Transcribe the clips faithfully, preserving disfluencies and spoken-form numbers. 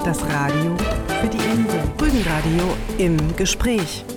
Das Radio für die Insel. Rügenradio im Gespräch.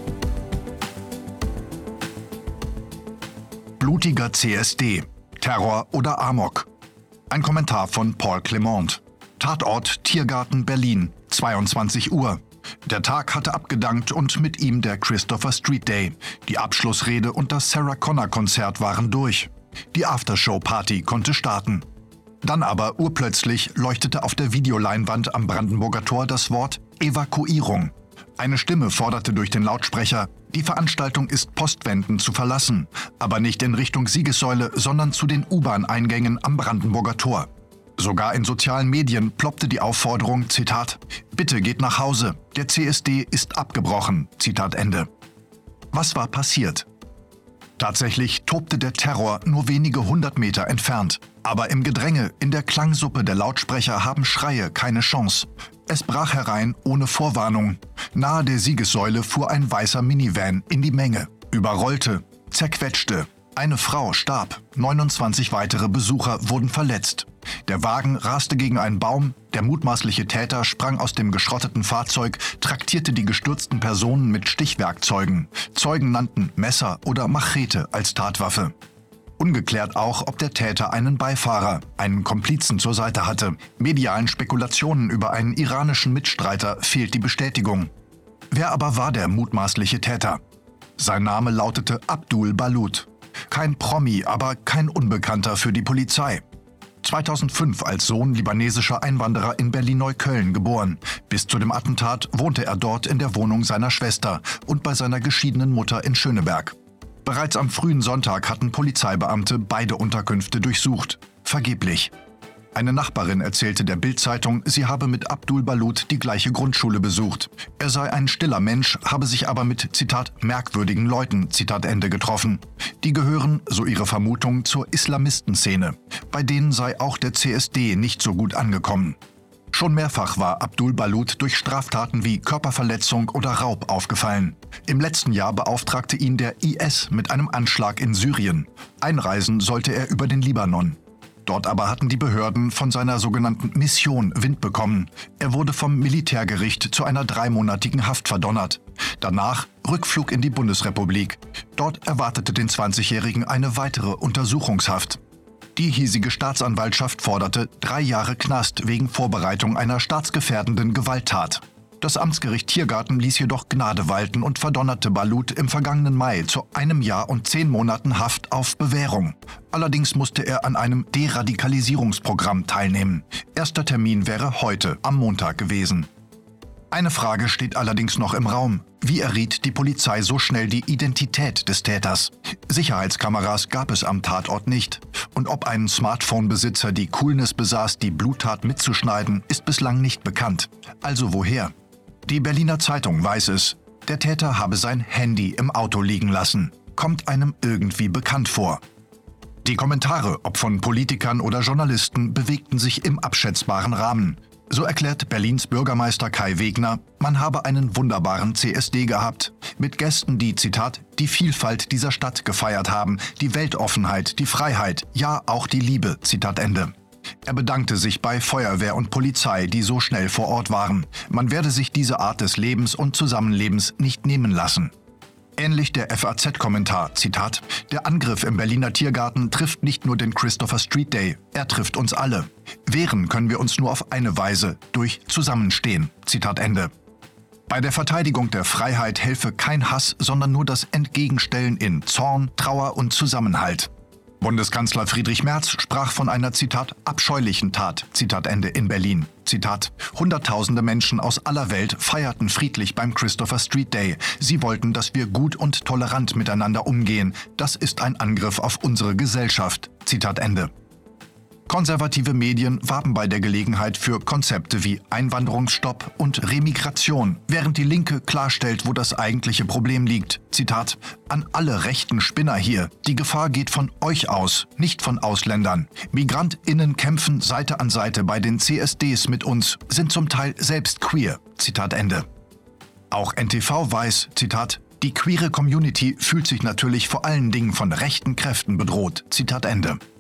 Blutiger C S D. Terror oder Amok? Ein Kommentar von Paul Clement. Tatort Tiergarten Berlin, zweiundzwanzig Uhr. Der Tag hatte abgedankt und mit ihm der Christopher Street Day. Die Abschlussrede und das Sarah Connor Konzert waren durch. Die Aftershow-Party konnte starten. Dann aber urplötzlich leuchtete auf der Videoleinwand am Brandenburger Tor das Wort Evakuierung. Eine Stimme forderte durch den Lautsprecher, die Veranstaltung ist postwendend zu verlassen, aber nicht in Richtung Siegessäule, sondern zu den U-Bahn-Eingängen am Brandenburger Tor. Sogar in sozialen Medien ploppte die Aufforderung, Zitat, »Bitte geht nach Hause, der C S D ist abgebrochen«, Zitat Ende. Was war passiert? Tatsächlich tobte der Terror nur wenige hundert Meter entfernt. Aber im Gedränge, in der Klangsuppe der Lautsprecher haben Schreie keine Chance. Es brach herein ohne Vorwarnung. Nahe der Siegessäule fuhr ein weißer Minivan in die Menge, überrollte, zerquetschte. Eine Frau starb, neunundzwanzig weitere Besucher wurden verletzt. Der Wagen raste gegen einen Baum, der mutmaßliche Täter sprang aus dem geschrotteten Fahrzeug, traktierte die gestürzten Personen mit Stichwerkzeugen. Zeugen nannten Messer oder Machete als Tatwaffe. Ungeklärt auch, ob der Täter einen Beifahrer, einen Komplizen zur Seite hatte. Medialen Spekulationen über einen iranischen Mitstreiter fehlt die Bestätigung. Wer aber war der mutmaßliche Täter? Sein Name lautete Abdul Balut. Kein Promi, aber kein Unbekannter für die Polizei. zweitausendfünf als Sohn libanesischer Einwanderer in Berlin-Neukölln geboren. Bis zu dem Attentat wohnte er dort in der Wohnung seiner Schwester und bei seiner geschiedenen Mutter in Schöneberg. Bereits am frühen Sonntag hatten Polizeibeamte beide Unterkünfte durchsucht. Vergeblich. Eine Nachbarin erzählte der Bild-Zeitung, sie habe mit Abdul Balut die gleiche Grundschule besucht. Er sei ein stiller Mensch, habe sich aber mit, Zitat, merkwürdigen Leuten, Zitat Ende, getroffen. Die gehören, so ihre Vermutung, zur Islamistenszene. Bei denen sei auch der C S D nicht so gut angekommen. Schon mehrfach war Abdul Balut durch Straftaten wie Körperverletzung oder Raub aufgefallen. Im letzten Jahr beauftragte ihn der I S mit einem Anschlag in Syrien. Einreisen sollte er über den Libanon. Dort aber hatten die Behörden von seiner sogenannten Mission Wind bekommen. Er wurde vom Militärgericht zu einer dreimonatigen Haft verdonnert. Danach Rückflug in die Bundesrepublik. Dort erwartete den zwanzigjährigen eine weitere Untersuchungshaft. Die hiesige Staatsanwaltschaft forderte drei Jahre Knast wegen Vorbereitung einer staatsgefährdenden Gewalttat. Das Amtsgericht Tiergarten ließ jedoch Gnade walten und verdonnerte Balut im vergangenen Mai zu einem Jahr und zehn Monaten Haft auf Bewährung. Allerdings musste er an einem Deradikalisierungsprogramm teilnehmen. Erster Termin wäre heute, am Montag gewesen. Eine Frage steht allerdings noch im Raum. Wie erriet die Polizei so schnell die Identität des Täters? Sicherheitskameras gab es am Tatort nicht. Und ob ein Smartphone-Besitzer die Coolness besaß, die Bluttat mitzuschneiden, ist bislang nicht bekannt. Also woher? Die Berliner Zeitung weiß es. Der Täter habe sein Handy im Auto liegen lassen. Kommt einem irgendwie bekannt vor. Die Kommentare, ob von Politikern oder Journalisten, bewegten sich im abschätzbaren Rahmen. So erklärt Berlins Bürgermeister Kai Wegner, man habe einen wunderbaren C S D gehabt. Mit Gästen, die, Zitat, die Vielfalt dieser Stadt gefeiert haben, die Weltoffenheit, die Freiheit, ja auch die Liebe, Zitat Ende. Er bedankte sich bei Feuerwehr und Polizei, die so schnell vor Ort waren. Man werde sich diese Art des Lebens und Zusammenlebens nicht nehmen lassen. Ähnlich der F A Z-Kommentar, Zitat, der Angriff im Berliner Tiergarten trifft nicht nur den Christopher Street Day, er trifft uns alle. Wehren können wir uns nur auf eine Weise, durch Zusammenstehen, Zitat Ende. Bei der Verteidigung der Freiheit helfe kein Hass, sondern nur das Entgegenstellen in Zorn, Trauer und Zusammenhalt. Bundeskanzler Friedrich Merz sprach von einer, Zitat, abscheulichen Tat, Zitat Ende, in Berlin. Zitat, Hunderttausende Menschen aus aller Welt feierten friedlich beim Christopher Street Day. Sie wollten, dass wir gut und tolerant miteinander umgehen. Das ist ein Angriff auf unsere Gesellschaft. Zitat Ende. Konservative Medien warben bei der Gelegenheit für Konzepte wie Einwanderungsstopp und Remigration, während die Linke klarstellt, wo das eigentliche Problem liegt. Zitat, an alle rechten Spinner hier, die Gefahr geht von euch aus, nicht von Ausländern. MigrantInnen kämpfen Seite an Seite bei den C S Ds mit uns, sind zum Teil selbst queer. Zitat Ende. Auch N T V weiß, Zitat, die queere Community fühlt sich natürlich vor allen Dingen von rechten Kräften bedroht. Zitat Ende.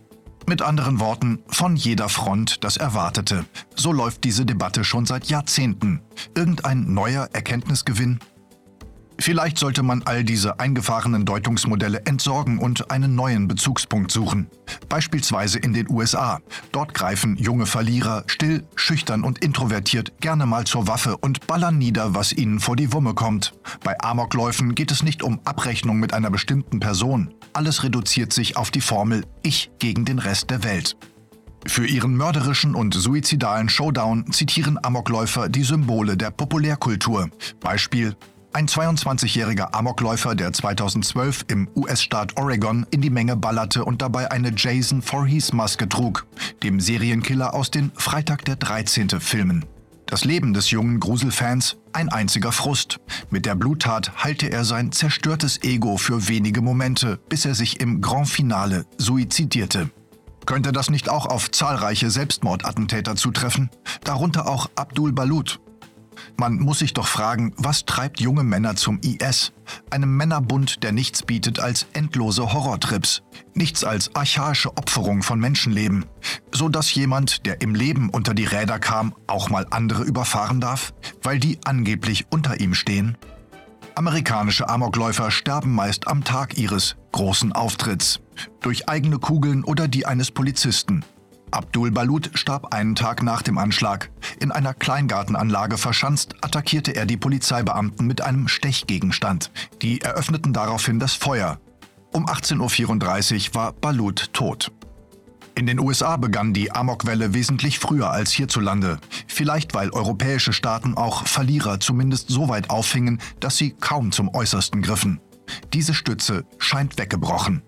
Mit anderen Worten, von jeder Front das Erwartete. So läuft diese Debatte schon seit Jahrzehnten. Irgendein neuer Erkenntnisgewinn? Vielleicht sollte man all diese eingefahrenen Deutungsmodelle entsorgen und einen neuen Bezugspunkt suchen. Beispielsweise in den U S A. Dort greifen junge Verlierer still, schüchtern und introvertiert gerne mal zur Waffe und ballern nieder, was ihnen vor die Wumme kommt. Bei Amokläufen geht es nicht um Abrechnung mit einer bestimmten Person. Alles reduziert sich auf die Formel Ich gegen den Rest der Welt. Für ihren mörderischen und suizidalen Showdown zitieren Amokläufer die Symbole der Populärkultur. Beispiel: Ein zweiundzwanzigjähriger Amokläufer, der zweitausendzwölf im U S-Staat Oregon in die Menge ballerte und dabei eine Jason Voorhees-Maske trug, dem Serienkiller aus den Freitag der dreizehnte Filmen. Das Leben des jungen Gruselfans ein einziger Frust. Mit der Bluttat heilte er sein zerstörtes Ego für wenige Momente, bis er sich im Grand Finale suizidierte. Könnte das nicht auch auf zahlreiche Selbstmordattentäter zutreffen? Darunter auch Abdul Balut. Man muss sich doch fragen, was treibt junge Männer zum I S? Einem Männerbund, der nichts bietet als endlose Horrortrips. Nichts als archaische Opferung von Menschenleben. So dass jemand, der im Leben unter die Räder kam, auch mal andere überfahren darf? Weil die angeblich unter ihm stehen? Amerikanische Amokläufer sterben meist am Tag ihres großen Auftritts. Durch eigene Kugeln oder die eines Polizisten. Abdul Balut starb einen Tag nach dem Anschlag. In einer Kleingartenanlage verschanzt, attackierte er die Polizeibeamten mit einem Stechgegenstand. Die eröffneten daraufhin das Feuer. Um achtzehn Uhr vierunddreißig war Balut tot. In den U S A begann die Amokwelle wesentlich früher als hierzulande. Vielleicht weil europäische Staaten auch Verlierer zumindest so weit auffingen, dass sie kaum zum Äußersten griffen. Diese Stütze scheint weggebrochen.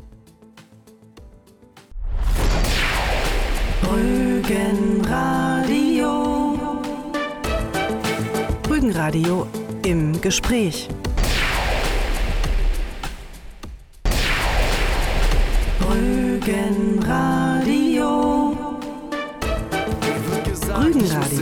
Rügenradio. Rügenradio im Gespräch. Rügenradio. Rügenradio.